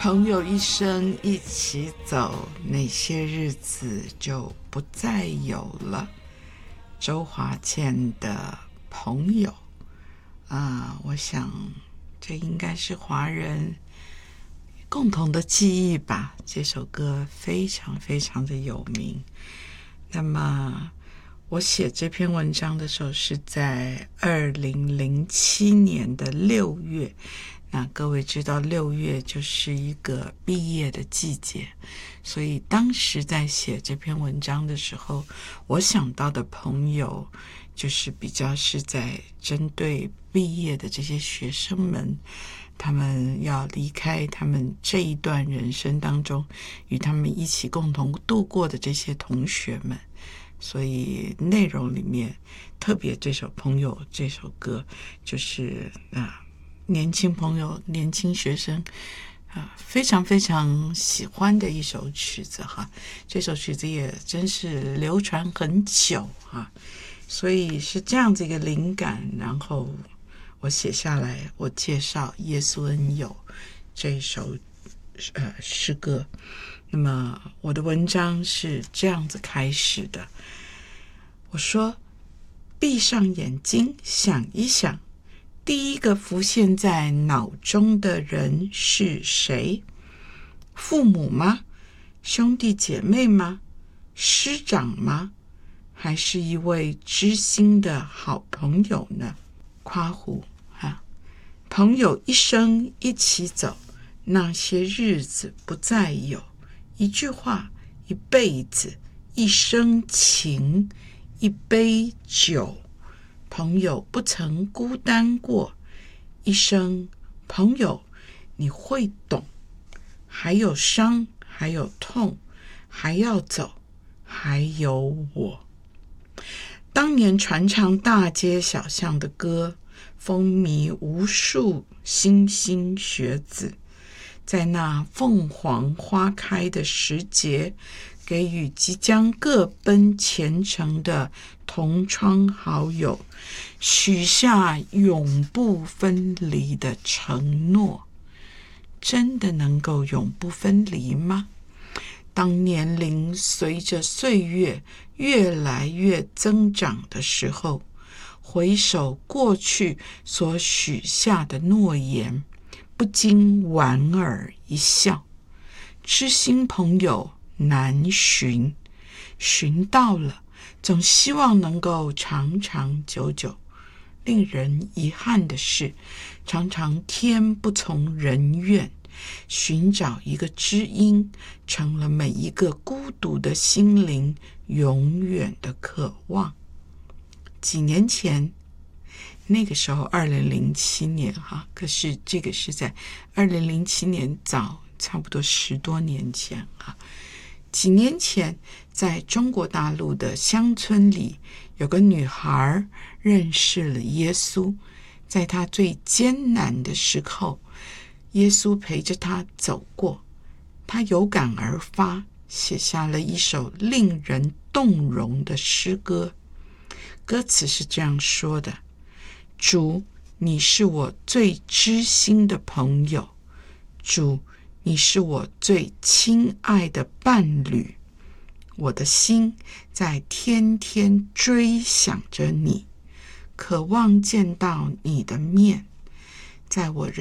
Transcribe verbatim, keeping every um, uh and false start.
朋友一生一起走，那些日子就不再有了。周华健的朋友啊，我想这应该是华人共同的记忆吧。这首歌非常非常的有名。那么我写这篇文章的时候是在二零零七年的六月，那各位知道六月就是一个毕业的季节，所以当时在写这篇文章的时候，我想到的朋友就是比较是在针对毕业的这些学生们，他们要离开他们这一段人生当中与他们一起共同度过的这些同学们。所以内容里面特别这首朋友这首歌就是啊，年轻朋友年轻学生啊非常非常喜欢的一首曲子哈。这首曲子也真是流传很久啊，所以是这样子一个灵感，然后我写下来，我介绍耶稣恩友这一首呃诗歌。那么我的文章是这样子开始的，我说闭上眼睛想一想，第一个浮现在脑中的人是谁？父母吗？兄弟姐妹吗？师长吗？还是一位知心的好朋友呢？夸胡啊，朋友一生一起走，那些日子不再有。一句话，一辈子，一生情，一杯酒，朋友不曾孤单过。一生朋友你会懂，还有伤，还有痛，还要走，还有我。当年传唱大街小巷的歌，风靡无数莘莘学子，在那凤凰花开的时节，给予即将各奔前程的同窗好友许下永不分离的承诺。真的能够永不分离吗？当年龄随着岁月越来越增长的时候，回首过去所许下的诺言，不禁莞尔一笑。知心朋友难寻，寻到了，总希望能够长长久久。令人遗憾的是，常常天不从人愿，寻找一个知音，成了每一个孤独的心灵永远的渴望。几年前，那个时候二零零七年哈，可是这个是在二零零七年早差不多十多年前哈。几年前，在中国大陆的乡村里，有个女孩认识了耶稣，在她最艰难的时候，耶稣陪着她走过，她有感而发，写下了一首令人动容的诗歌。歌词是这样说的：主，你是我最知心的朋友，主，你是我最亲爱的伴侣，我的心在天天追想着你，渴望见到你的面，在我人